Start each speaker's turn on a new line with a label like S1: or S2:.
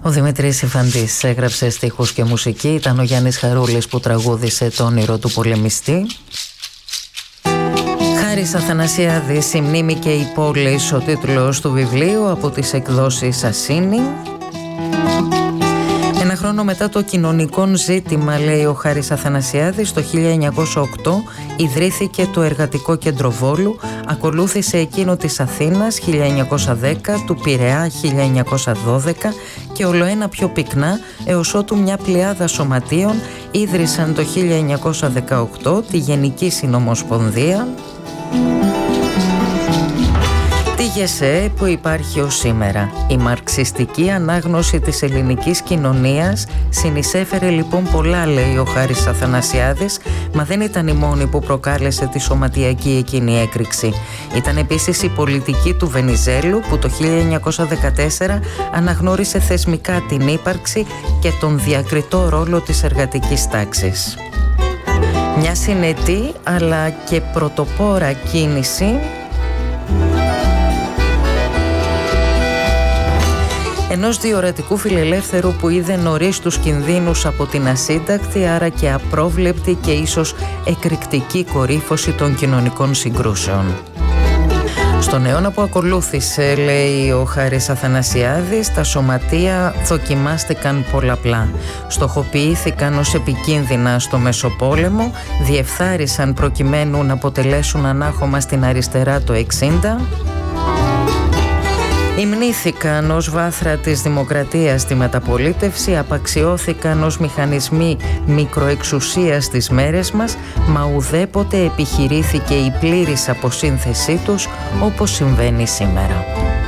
S1: Ο Δημήτρης Ιφαντής έγραψε στίχους και μουσική, ήταν ο Γιάννης Χαρούλης που τραγούδισε το όνειρο του πολεμιστή. Χάρης Αθανασιάδης, «Η μνήμη και η πόλη», ο τίτλος του βιβλίου, από τις εκδόσεις Ασίνη. Ένα χρόνο μετά το κοινωνικό ζήτημα, λέει ο Χάρης Αθανασιάδης, το 1908 ιδρύθηκε το Εργατικό Κέντρο Βόλου, ακολούθησε εκείνο της Αθήνας 1910, του Πειραιά 1912 και ολοένα πιο πυκνά, έως ότου μια πλειάδα σωματείων ίδρυσαν το 1918 τη Γενική Συνομοσπονδία, τη ΓΕΣΕ, που υπάρχει ως σήμερα. Η μαρξιστική ανάγνωση της ελληνικής κοινωνίας συνεισέφερε λοιπόν πολλά, λέει ο Χάρης Αθανασιάδης, μα δεν ήταν η μόνη που προκάλεσε τη σωματιακή εκείνη έκρηξη. Ήταν επίσης η πολιτική του Βενιζέλου, που το 1914 αναγνώρισε θεσμικά την ύπαρξη και τον διακριτό ρόλο της εργατικής τάξης. Μια συνετή αλλά και πρωτοπόρα κίνηση ενός διορατικού φιλελεύθερου που είδε νωρίς τους κινδύνους από την ασύντακτη, άρα και απρόβλεπτη και ίσως εκρηκτική κορύφωση των κοινωνικών συγκρούσεων. Στον αιώνα που ακολούθησε, λέει ο Χάρης Αθανασιάδης, τα σωματεία δοκιμάστηκαν πολλαπλά. Στοχοποιήθηκαν ως επικίνδυνα στο Μεσοπόλεμο, διεφθάρισαν προκειμένου να αποτελέσουν ανάχωμα στην αριστερά το 60, υμνήθηκαν ως βάθρα της δημοκρατίας στη μεταπολίτευση, απαξιώθηκαν ως μηχανισμοί μικροεξουσίας στις μέρες μας, μα ουδέποτε επιχειρήθηκε η πλήρης αποσύνθεσή τους όπως συμβαίνει σήμερα.